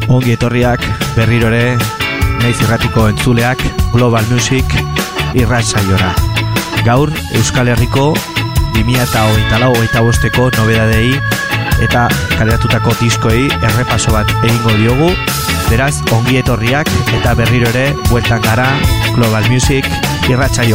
Ongi etorriak berriro ere naiz irratiko entzuleak Global Music irratsaiora. Gaur Euskal Herriko 2024-25ko nobedadei eta kaleratutako diskoei errepaso bat egingo diogu. Beraz, ongi etorriak eta berriro ere bueltan gara Global Music irratsaioan.